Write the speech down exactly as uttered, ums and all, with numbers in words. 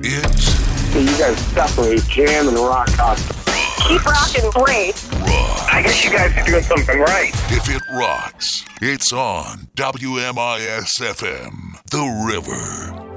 It's... So you guys separate jam and rock out. Keep rocking, great. Rock. I guess you guys are doing something right. If it rocks, it's on W M I S F M, The River.